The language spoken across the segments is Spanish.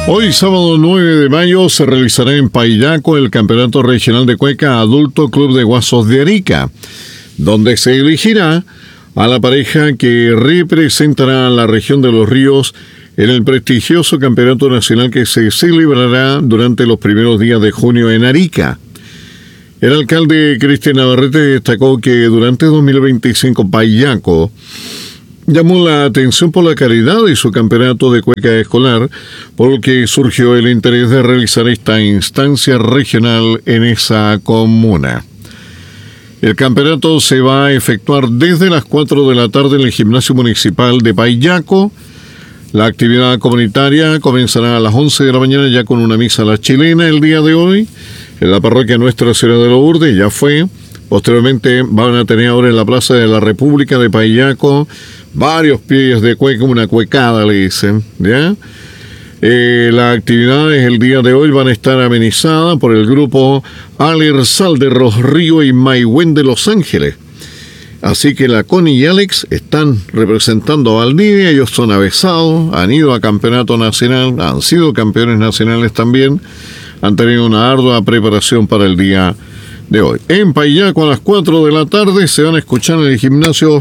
Hoy, sábado 9 de mayo, se realizará en Payaco el Campeonato Regional de Cueca Adulto Club de Guasos de Arica, donde se elegirá a la pareja que representará a la región de Los Ríos en el prestigioso Campeonato Nacional que se celebrará durante los primeros días de junio en Arica. El alcalde Cristian Navarrete destacó que durante 2025 Payaco llamó la atención por la calidad de su campeonato de cueca escolar, por lo que surgió el interés de realizar esta instancia regional en esa comuna. El campeonato se va a efectuar desde las 4 de la tarde en el Gimnasio Municipal de Payaco. La actividad comunitaria comenzará a las 11 de la mañana ya con una misa a la chilena el día de hoy en la parroquia Nuestra Señora de Lourdes, ya fue. Posteriormente van a tener ahora en la Plaza de la República de Payaco varios pies de cueca, una cuecada le dicen, ¿ya? Las actividades el día de hoy van a estar amenizadas por el grupo Alersal de Rosrío y Maigüen de Los Ángeles. Así que la Connie y Alex están representando a Valdivia, ellos son avesados, han ido a campeonato nacional, han sido campeones nacionales también, han tenido una ardua preparación para el día de hoy. En Payaco a las 4 de la tarde se van a escuchar en el gimnasio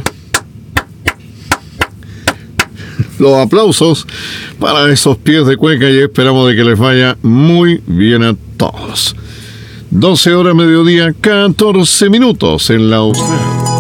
los aplausos para esos pies de cueca y esperamos de que les vaya muy bien a todos. 12 horas mediodía, 14 minutos en la Austral.